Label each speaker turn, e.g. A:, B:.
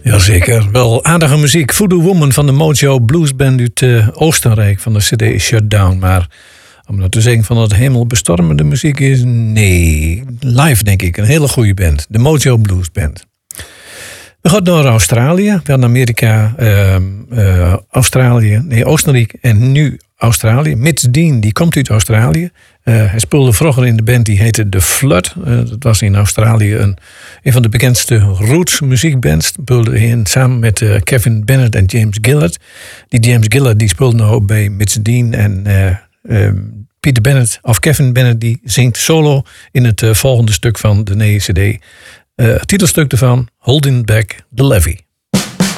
A: Jazeker, wel aardige muziek. Voodoo Woman van de Mojo Blues Band uit Oostenrijk van de CD Shutdown. Maar om nou te zeggen van dat hemelbestormende muziek is, nee. Live denk ik, een hele goede band. De Mojo Blues Band. We gaan naar Australië, wel naar Amerika, Oostenrijk en nu Australië. Mitch Dean, die komt uit Australië. Hij speelde vroeger in de band die heette The Flood. Dat was in Australië een van de bekendste roots muziekbands. Speelde hij samen met Kevin Bennett en James Gillard. Die James Gillard die speelde nou ook bij Mitch Dean en Peter Bennett, of Kevin Bennett, die zingt solo in het volgende stuk van de nieuwe CD. Het titelstuk ervan, Holding Back the Levee.